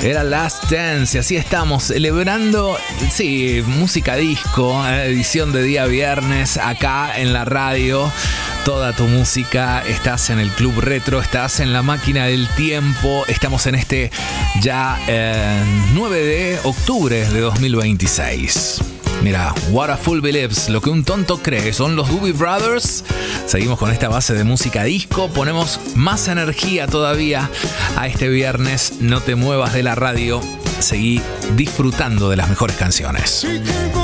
Era Last Dance y así estamos celebrando, sí, música disco, edición de día viernes acá en la radio. Toda tu música, estás en el Club Retro, estás en la máquina del tiempo. Estamos en este ya 9 de octubre de 2026. Mira, What a Fool Believes, lo que un tonto cree, son los Doobie Brothers. Seguimos con esta base de música disco, ponemos más energía todavía a este viernes. No te muevas de la radio, seguí disfrutando de las mejores canciones.